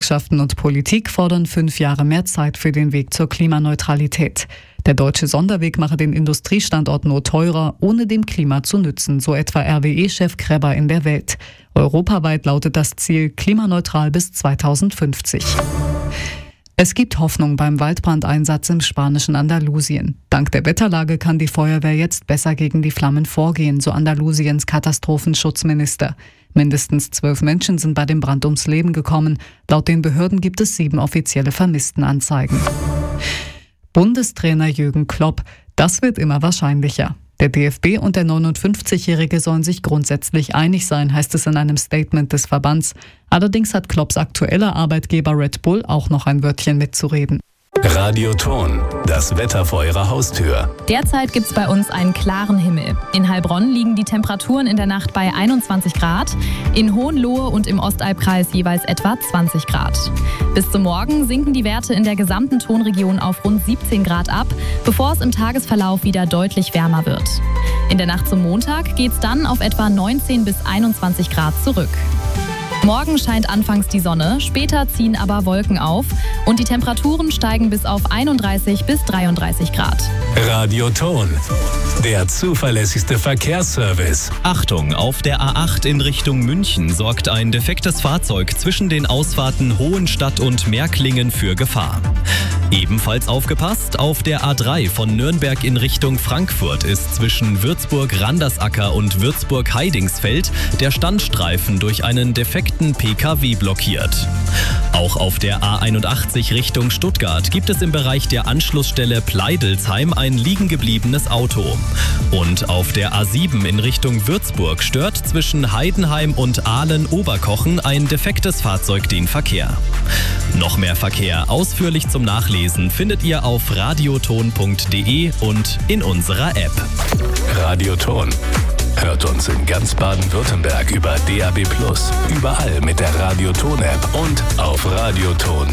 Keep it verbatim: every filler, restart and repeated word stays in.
Gewerkschaften und Politik fordern fünf Jahre mehr Zeit für den Weg zur Klimaneutralität. Der deutsche Sonderweg mache den Industriestandort nur teurer, ohne dem Klima zu nützen, so etwa R W E-Chef Kreber in der Welt. Europaweit lautet das Ziel klimaneutral bis zweitausendfünfzig. Es gibt Hoffnung beim Waldbrandeinsatz im spanischen Andalusien. Dank der Wetterlage kann die Feuerwehr jetzt besser gegen die Flammen vorgehen, so Andalusiens Katastrophenschutzminister. Mindestens zwölf Menschen sind bei dem Brand ums Leben gekommen. Laut den Behörden gibt es sieben offizielle Vermisstenanzeigen. Bundestrainer Jürgen Klopp. Das wird immer wahrscheinlicher. Der D F B und der neunundfünfzigjährige sollen sich grundsätzlich einig sein, heißt es in einem Statement des Verbands. Allerdings hat Klopps aktueller Arbeitgeber Red Bull auch noch ein Wörtchen mitzureden. Radioton, das Wetter vor Ihrer Haustür. Derzeit gibt es bei uns einen klaren Himmel. In Heilbronn liegen die Temperaturen in der Nacht bei einundzwanzig Grad, in Hohenlohe und im Ostalbkreis jeweils etwa zwanzig Grad. Bis zum Morgen sinken die Werte in der gesamten Tonregion auf rund siebzehn Grad ab, bevor es im Tagesverlauf wieder deutlich wärmer wird. In der Nacht zum Montag geht es dann auf etwa neunzehn bis einundzwanzig Grad zurück. Morgen scheint anfangs die Sonne, später ziehen aber Wolken auf und die Temperaturen steigen bis auf einunddreißig bis dreiunddreißig Grad. Radioton, der zuverlässigste Verkehrsservice. Achtung, auf der A acht in Richtung München sorgt ein defektes Fahrzeug zwischen den Ausfahrten Hohenstadt und Märklingen für Gefahr. Ebenfalls aufgepasst, auf der A drei von Nürnberg in Richtung Frankfurt ist zwischen Würzburg-Randersacker und Würzburg-Heidingsfeld der Standstreifen durch einen defekten P K W blockiert. Auch auf der A einundachtzig Richtung Stuttgart gibt es im Bereich der Anschlussstelle Pleidelsheim ein liegengebliebenes Auto. Und auf der A sieben in Richtung Würzburg stört zwischen Heidenheim und Aalen-Oberkochen ein defektes Fahrzeug den Verkehr. Noch mehr Verkehr ausführlich zum Nachlesen findet ihr auf radioton punkt de und in unserer App. Radioton. Hört uns in ganz Baden-Württemberg über D A B plus, überall mit der Radioton-App und auf radioton.